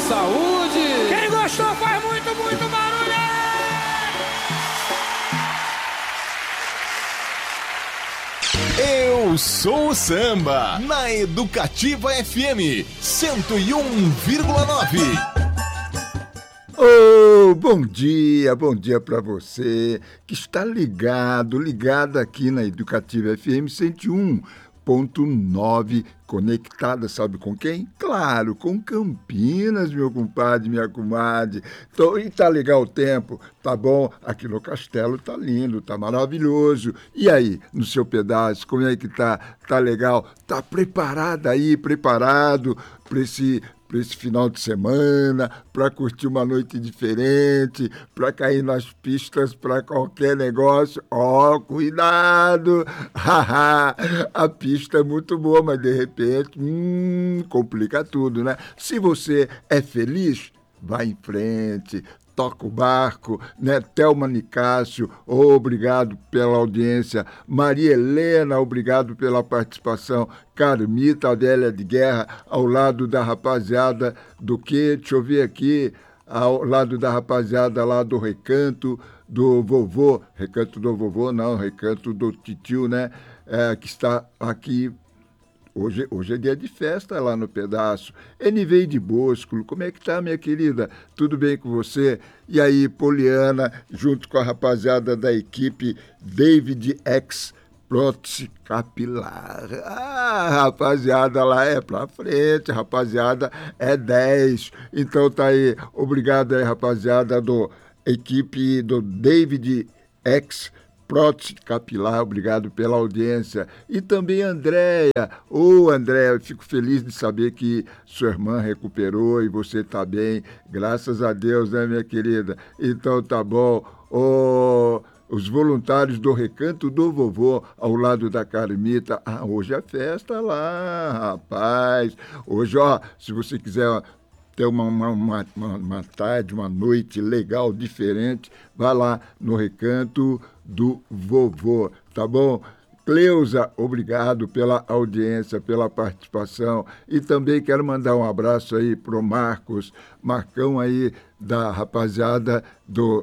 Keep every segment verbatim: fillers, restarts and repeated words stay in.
saúde! Quem gostou faz muito, muito barulho! Eu sou o Samba, na Educativa F M cento e um vírgula nove. Oh, bom dia, bom dia para você que está ligado, ligado aqui na Educativa F M cento e um ponto nove, conectada, sabe com quem? Claro, com Campinas, meu compadre, minha comadre. Então, e tá legal o tempo, tá bom? Aqui no Castelo tá lindo, tá maravilhoso. E aí, no seu pedaço, como é que tá? Tá legal? Tá preparado aí, preparado para esse... para esse final de semana, para curtir uma noite diferente, para cair nas pistas para qualquer negócio. Ó, oh, cuidado! A pista é muito boa, mas de repente, hum, complica tudo, né? Se você é feliz, vá em frente, toca o barco, né? Thelma Nicásio, obrigado pela audiência. Maria Helena, obrigado pela participação. Carmita Adélia de Guerra, ao lado da rapaziada do quê? Deixa eu ver aqui, ao lado da rapaziada lá do Recanto do Vovô, Recanto do Vovô não, Recanto do Titio, né? É, que está aqui. Hoje, hoje é dia de festa lá no pedaço. Enivei de Bosco, como é que tá, minha querida? Tudo bem com você? E aí, Poliana, junto com a rapaziada da equipe David X Prótese Capilar. Ah, rapaziada lá é pra frente, rapaziada é dez. Então tá aí, obrigado aí, rapaziada do equipe do David X Prótese Capilar, obrigado pela audiência. E também Andréia. Ô, oh, Andréia, eu fico feliz de saber que sua irmã recuperou e você tá bem. Graças a Deus, né, minha querida? Então tá bom. Ô, oh, os voluntários do Recanto do Vovô, ao lado da Carmita. Ah, hoje é festa lá, rapaz. Hoje, ó, se você quiser ter uma, uma, uma, uma tarde, uma noite legal, diferente, vá lá no Recanto do Vovô, tá bom? Cleusa, obrigado pela audiência, pela participação. E também quero mandar um abraço aí pro Marcos, Marcão aí da rapaziada do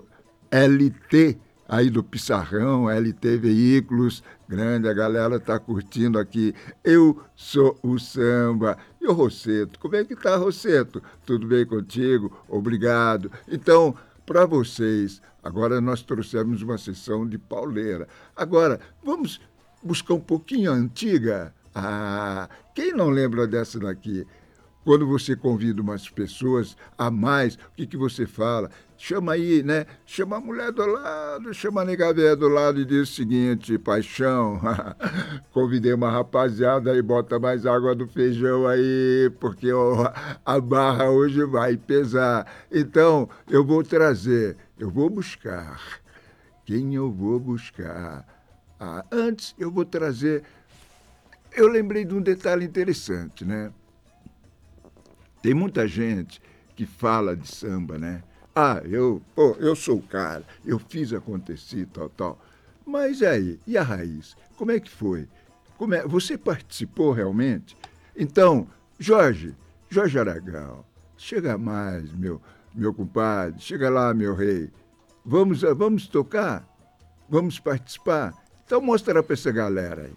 L T, aí do Pissarrão, L T Veículos, grande, a galera tá curtindo aqui. Eu sou o Samba. E o Rosseto, como é que tá, Rosseto? Tudo bem contigo? Obrigado. Então, para vocês, agora nós trouxemos uma sessão de pauleira. Agora, vamos buscar um pouquinho a antiga? Ah, quem não lembra dessa daqui? Quando você convida umas pessoas a mais, o que, que você fala? Chama aí, né? Chama a mulher do lado, chama a nega véia do lado e diz o seguinte: paixão, convidei uma rapaziada aí, bota mais água do feijão aí, porque ó, a barra hoje vai pesar. Então, eu vou trazer, eu vou buscar. Quem eu vou buscar? Ah, antes, eu vou trazer... Eu lembrei de um detalhe interessante, né? Tem muita gente que fala de samba, né? Ah, eu, pô, eu sou o cara, eu fiz acontecer, tal, tal. Mas aí, e a raiz? Como é que foi? Como é? Você participou realmente? Então, Jorge, Jorge Aragão, chega mais, meu, meu compadre, chega lá, meu rei. Vamos, vamos tocar? Vamos participar? Então mostra para essa galera aí.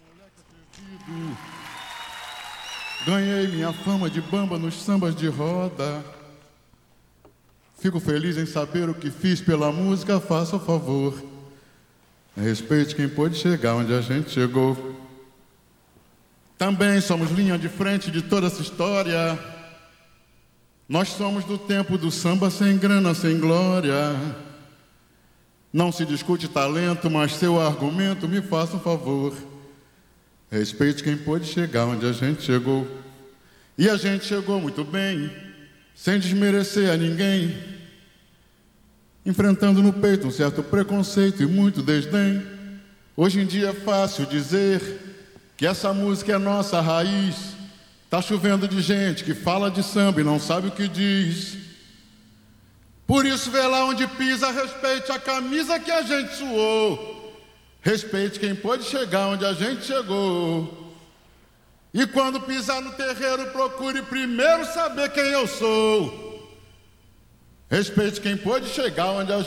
Ganhei minha fama de bamba nos sambas de roda. Fico feliz em saber o que fiz pela música, faça o favor. Respeite quem pôde chegar onde a gente chegou. Também somos linha de frente de toda essa história. Nós somos do tempo do samba sem grana, sem glória. Não se discute talento, mas seu argumento, me faça um favor. Respeite quem pôde chegar onde a gente chegou. E a gente chegou muito bem, sem desmerecer a ninguém, enfrentando no peito um certo preconceito e muito desdém. Hoje em dia é fácil dizer que essa música é nossa raiz. Tá chovendo de gente que fala de samba e não sabe o que diz. Por isso, vê lá onde pisa, respeite a camisa que a gente suou. Respeite quem pôde chegar onde a gente chegou. E quando pisar no terreiro, procure primeiro saber quem eu sou. Respeite quem pôde chegar onde a